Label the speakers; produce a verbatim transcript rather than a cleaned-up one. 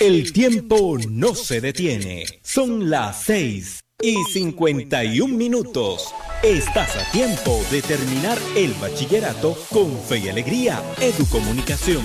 Speaker 1: El tiempo no se detiene. Son las seis y cincuenta y un minutos. Estás a tiempo de terminar el bachillerato con fe y alegría. Educomunicación.